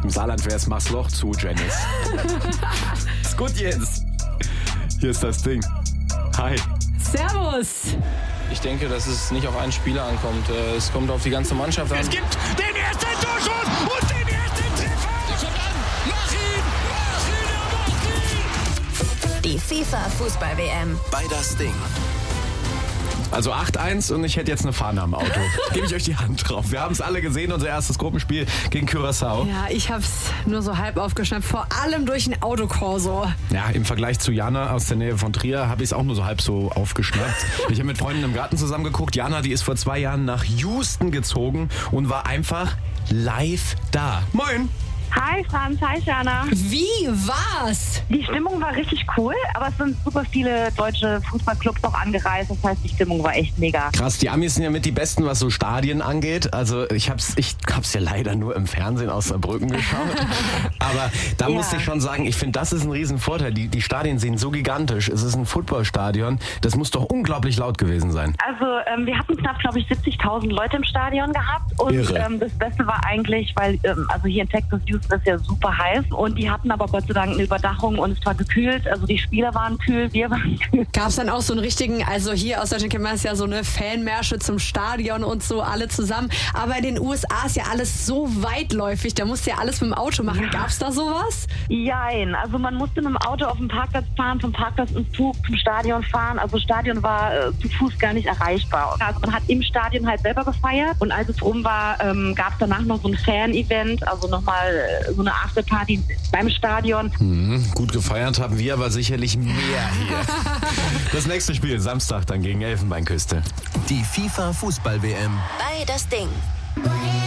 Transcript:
Im Saarland wäre es mach's Loch zu, Janice. Ist gut jetzt. Hier ist das Ding. Hi. Servus. Ich denke, dass es nicht auf einen Spieler ankommt. Es kommt auf die ganze Mannschaft an. Es gibt den ersten Torschuss und den ersten Treffer. Der kommt an. Mach ihn. Die FIFA-Fußball-WM. Bei das Ding. Also 8-1 und ich hätte jetzt eine Fahne am Auto. Gebe ich euch die Hand drauf. Wir haben es alle gesehen, unser erstes Gruppenspiel gegen Curaçao. Ja, ich hab's nur so halb aufgeschnappt, vor allem durch ein Autokorso. Ja, im Vergleich zu Jana aus der Nähe von Trier habe ich es auch nur so halb so aufgeschnappt. Ich habe mit Freunden im Garten zusammen geguckt. Jana, die ist vor 2 Jahren nach Houston gezogen und war einfach live da. Moin! Hi Franz, hi Jana. Wie war's? Die Stimmung war richtig cool, aber es sind super viele deutsche Fußballclubs auch angereist. Das heißt, die Stimmung war echt mega. Krass, die Amis sind ja mit die Besten, was so Stadien angeht. Also ich hab's ja leider nur im Fernsehen aus Saarbrücken geschaut. Aber da musste ich schon sagen, ich finde, das ist ein Riesenvorteil. Die Stadien sehen so gigantisch. Es ist ein Footballstadion. Das muss doch unglaublich laut gewesen sein. Also wir hatten knapp, glaube ich, 70.000 Leute im Stadion gehabt. Und das Beste war eigentlich, weil also hier in Texas, Houston ist ja super heiß. Und die hatten aber Gott sei Dank eine Überdachung und es war gekühlt. Also die Spieler waren kühl, wir waren kühl. Gab's dann auch so einen richtigen, also hier aus Deutschland kennen wir es ja, so eine Fanmärsche zum Stadion und so, alle zusammen. Aber in den USA ist ja alles so weitläufig, da musst du ja alles mit dem Auto machen. Gab's da sowas? Jein, also man musste mit dem Auto auf den Parkplatz fahren, vom Parkplatz ins Zug zum Stadion fahren. Also Stadion war zu Fuß gar nicht erreichbar. Also man hat im Stadion halt selber gefeiert und als es rum war, gab's danach noch so ein Fan-Event, also nochmal so eine Afterparty beim Stadion. Gut gefeiert haben wir aber sicherlich mehr hier. Das nächste Spiel Samstag dann gegen Elfenbeinküste. Die FIFA-Fußball-WM. Bei das Ding.